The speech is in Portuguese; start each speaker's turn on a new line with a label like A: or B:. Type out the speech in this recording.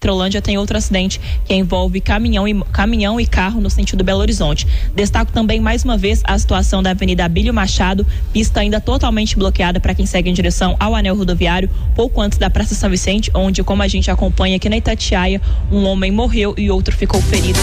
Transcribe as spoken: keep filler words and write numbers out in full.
A: Petrolândia tem outro acidente que envolve caminhão e, caminhão e carro no sentido Belo Horizonte. Destaco também mais uma vez a situação da Avenida Abílio Machado, pista ainda totalmente bloqueada para quem segue em direção ao anel rodoviário, pouco antes da Praça São Vicente, onde, como a gente acompanha aqui na Itatiaia, um homem morreu e outro ficou ferido